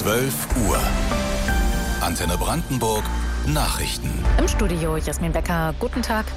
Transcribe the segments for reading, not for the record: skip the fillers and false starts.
12 Uhr. Antenne Brandenburg Nachrichten. Im Studio Jasmin Becker, guten Tag.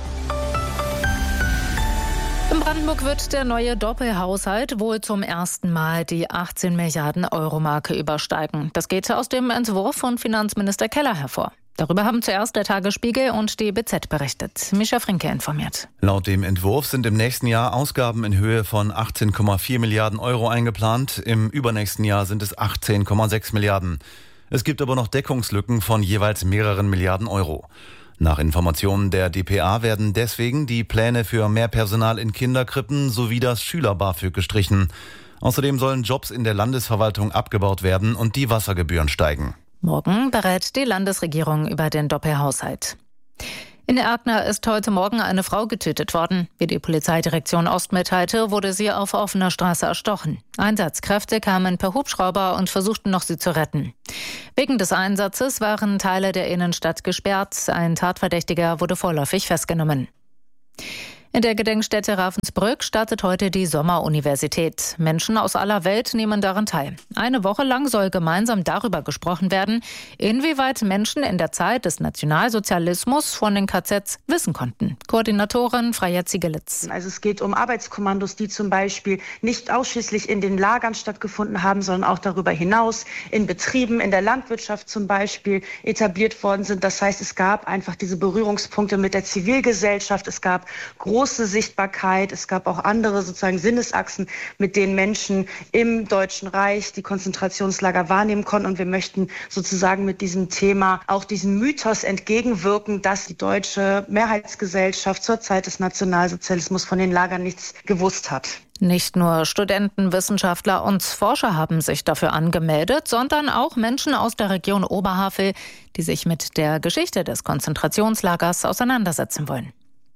In Brandenburg wird der neue Doppelhaushalt wohl zum ersten Mal die 18 Milliarden Euro Marke übersteigen. Das geht aus dem Entwurf von Finanzminister Keller hervor. Darüber haben zuerst der Tagesspiegel und die BZ berichtet. Mischa Frinke informiert. Laut dem Entwurf sind im nächsten Jahr Ausgaben in Höhe von 18,4 Milliarden Euro eingeplant. Im übernächsten Jahr sind es 18,6 Milliarden. Es gibt aber noch Deckungslücken von jeweils mehreren Milliarden Euro. Nach Informationen der dpa werden deswegen die Pläne für mehr Personal in Kinderkrippen sowie das Schüler-BAföG gestrichen. Außerdem sollen Jobs in der Landesverwaltung abgebaut werden und die Wassergebühren steigen. Morgen berät die Landesregierung über den Doppelhaushalt. In Erkner ist heute Morgen eine Frau getötet worden. Wie die Polizeidirektion Ost mitteilte, wurde sie auf offener Straße erstochen. Einsatzkräfte kamen per Hubschrauber und versuchten noch, sie zu retten. Wegen des Einsatzes waren Teile der Innenstadt gesperrt. Ein Tatverdächtiger wurde vorläufig festgenommen. In der Gedenkstätte Ravensbrück startet heute die Sommeruniversität. Menschen aus aller Welt nehmen daran teil. Eine Woche lang soll gemeinsam darüber gesprochen werden, inwieweit Menschen in der Zeit des Nationalsozialismus von den KZs wissen konnten. Koordinatorin Freya Ziegelitz. Also es geht um Arbeitskommandos, die zum Beispiel nicht ausschließlich in den Lagern stattgefunden haben, sondern auch darüber hinaus in Betrieben, in der Landwirtschaft zum Beispiel etabliert worden sind. Das heißt, es gab einfach diese Berührungspunkte mit der Zivilgesellschaft. Es gab große Sichtbarkeit. Es gab auch andere sozusagen Sinnesachsen, mit denen Menschen im Deutschen Reich die Konzentrationslager wahrnehmen konnten. Und wir möchten sozusagen mit diesem Thema auch diesem Mythos entgegenwirken, dass die deutsche Mehrheitsgesellschaft zur Zeit des Nationalsozialismus von den Lagern nichts gewusst hat. Nicht nur Studenten, Wissenschaftler und Forscher haben sich dafür angemeldet, sondern auch Menschen aus der Region Oberhavel, die sich mit der Geschichte des Konzentrationslagers auseinandersetzen wollen.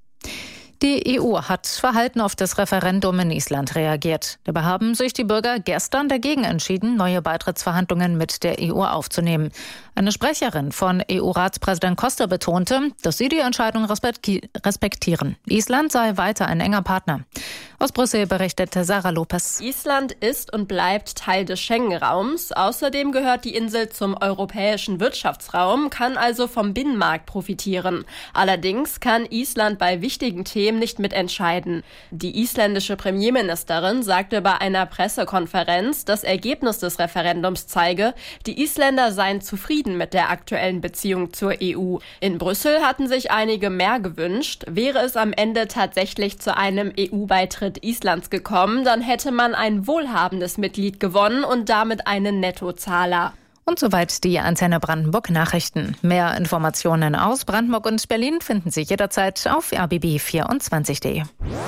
Die EU hat verhalten auf das Referendum in Island reagiert. Dabei haben sich die Bürger gestern dagegen entschieden, neue Beitrittsverhandlungen mit der EU aufzunehmen. Eine Sprecherin von EU-Ratspräsident Costa betonte, dass sie die Entscheidung respektieren. Island sei weiter ein enger Partner. Aus Brüssel berichtete Sarah Lopez. Island ist und bleibt Teil des Schengen-Raums. Außerdem gehört die Insel zum europäischen Wirtschaftsraum, kann also vom Binnenmarkt profitieren. Allerdings kann Island bei wichtigen Themen nicht mitentscheiden. Die isländische Premierministerin sagte bei einer Pressekonferenz, das Ergebnis des Referendums zeige, die Isländer seien zufrieden mit der aktuellen Beziehung zur EU. In Brüssel hatten sich einige mehr gewünscht. Wäre es am Ende tatsächlich zu einem EU-Beitritt Islands gekommen, dann hätte man ein wohlhabendes Mitglied gewonnen und damit einen Nettozahler. Und soweit die Antenne Brandenburg Nachrichten. Mehr Informationen aus Brandenburg und Berlin finden Sie jederzeit auf rbb24.de.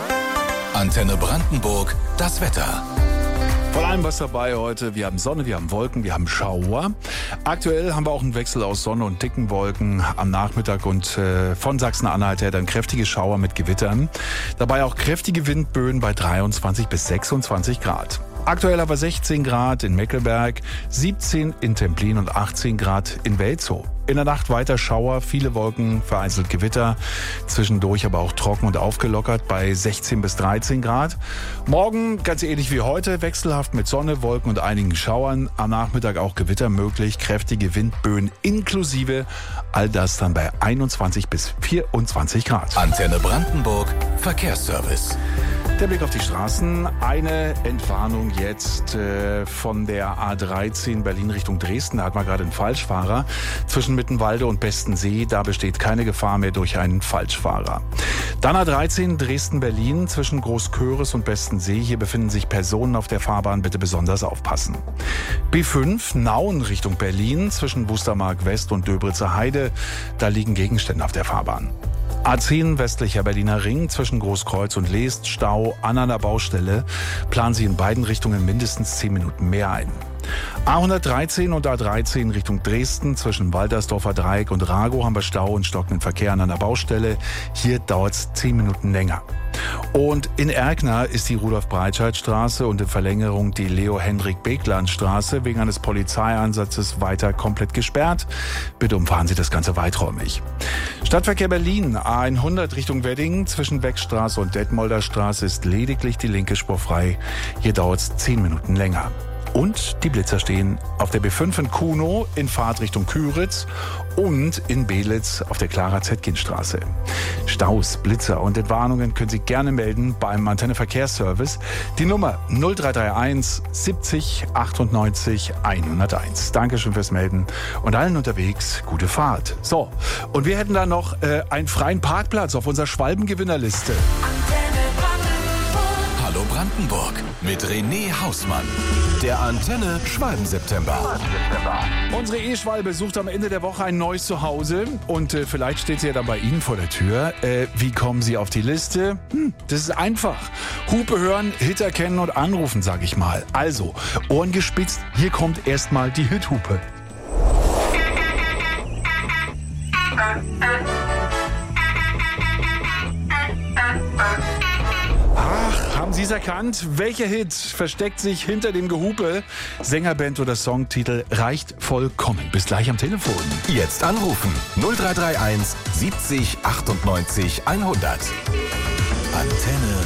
Antenne Brandenburg, das Wetter. Vor allem was dabei heute. Wir haben Sonne, wir haben Wolken, wir haben Schauer. Aktuell haben wir auch einen Wechsel aus Sonne und dicken Wolken am Nachmittag und von Sachsen-Anhalt her dann kräftige Schauer mit Gewittern. Dabei auch kräftige Windböen bei 23 bis 26 Grad. Aktuell haben wir 16 Grad in Meckelberg, 17 in Templin und 18 Grad in Welzow. In der Nacht weiter Schauer, viele Wolken, vereinzelt Gewitter, zwischendurch aber auch trocken und aufgelockert bei 16 bis 13 Grad. Morgen ganz ähnlich wie heute, wechselhaft mit Sonne, Wolken und einigen Schauern. Am Nachmittag auch Gewitter möglich, kräftige Windböen inklusive. All das dann bei 21 bis 24 Grad. Antenne Brandenburg, Verkehrsservice. Der Blick auf die Straßen. Eine Entwarnung jetzt von der A13 Berlin Richtung Dresden. Da hat man gerade einen Falschfahrer zwischen Mittenwalde und Bestensee. Da besteht keine Gefahr mehr durch einen Falschfahrer. Dann A13 Dresden-Berlin zwischen Großköris und Bestensee. Hier befinden sich Personen auf der Fahrbahn. Bitte besonders aufpassen. B5 Nauen Richtung Berlin zwischen Wustermark West und Döberitzer Heide. Da liegen Gegenstände auf der Fahrbahn. A10 westlicher Berliner Ring zwischen Großkreuz und Leest, Stau an einer Baustelle. Planen Sie in beiden Richtungen mindestens 10 Minuten mehr ein. A113 und A13 Richtung Dresden zwischen Waltersdorfer Dreieck und Ragow haben wir Stau und stockenden Verkehr an einer Baustelle. Hier dauert es 10 Minuten länger. Und in Erkner ist die Rudolf-Breitscheid-Straße und in Verlängerung die Leo-Hendrik-Begland-Straße wegen eines Polizeieinsatzes weiter komplett gesperrt. Bitte umfahren Sie das Ganze weiträumig. Stadtverkehr Berlin, A100 Richtung Wedding zwischen Beckstraße und Detmolder Straße ist lediglich die linke Spur frei. Hier dauert es 10 Minuten länger. Und die Blitzer stehen auf der B5 in Kuno in Fahrtrichtung Küritz und in Belitz auf der Clara-Zetkin-Straße. Staus, Blitzer und Entwarnungen können Sie gerne melden beim Antenne Verkehrsservice. Die Nummer 0331 70 98 101. Dankeschön fürs Melden und allen unterwegs gute Fahrt. So, und wir hätten da noch einen freien Parkplatz auf unserer Schwalbengewinnerliste. Hallo Brandenburg mit René Hausmann. Der Antenne Schwalben-September. Unsere E-Schwalbe sucht am Ende der Woche ein neues Zuhause und vielleicht steht sie ja dann bei Ihnen vor der Tür. Wie kommen Sie auf die Liste? Das ist einfach. Hupe hören, Hit erkennen und anrufen, sag ich mal. Also, Ohren gespitzt, hier kommt erstmal die Hithupe. Ach, haben Sie es erkannt? Welcher Hit versteckt sich hinter dem Gehupe? Sängerband oder Songtitel reicht vollkommen. Bis gleich am Telefon. Jetzt anrufen 0331 70 98 100. Antenne